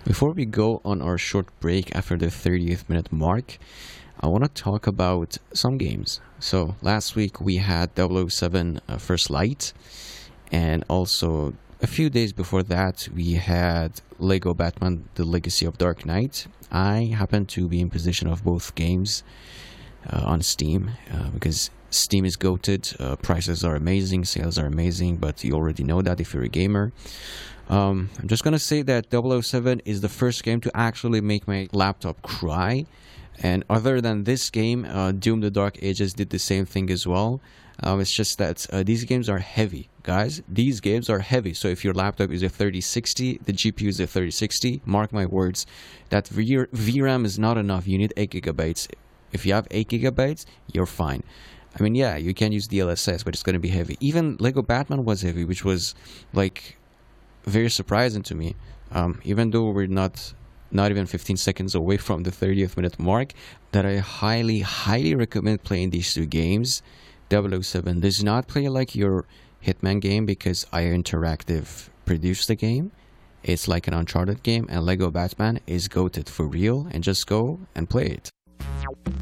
Before we go on our short break after the 30th minute mark, I want to talk about some games. So last week we had 007 First Light, and also a few days before that we had Lego Batman The Legacy of Dark Knight. I happen to be in possession of both games on Steam because Steam is goated. Prices are amazing, sales are amazing, but you already know that if you're a gamer. I'm just gonna say that 007 is the first game to actually make my laptop cry, and other than this game, Doom the Dark Ages did the same thing as well. It's just that these games are heavy, guys. These games are heavy. So if your laptop is a 3060, the GPU is a 3060, mark my words, that VRAM is not enough. You need 8 gigabytes. If you have 8 gigabytes, you're fine. I mean, yeah, you can use DLSS, but it's going to be heavy. Even Lego Batman was heavy, which was like very surprising to me. Even though we're not even 15 seconds away from the 30th minute mark, that I highly recommend playing these two games. 007 does not play like your Hitman game because IO Interactive produced the game. It's like an Uncharted game, and Lego Batman is goated for real, and just go and play it.